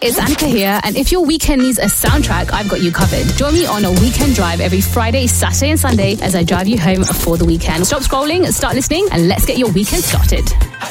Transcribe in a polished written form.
it's Annika here, and if your weekend needs a soundtrack, I've got you covered. Join me on a weekend drive every Friday, Saturday and Sunday as I drive you home for the weekend. Stop scrolling, start listening, and let's get your weekend started.